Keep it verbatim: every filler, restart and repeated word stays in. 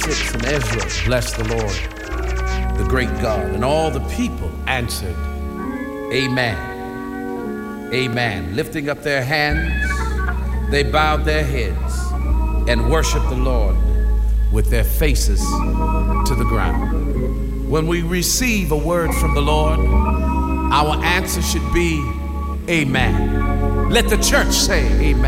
six, and Ezra blessed the Lord, the great God. And all the people answered, Amen. Amen. Lifting up their hands, they bowed their heads and worshiped the Lord with their faces to the ground. When we receive a word from the Lord, our answer should be, Amen. Let the church say, Amen.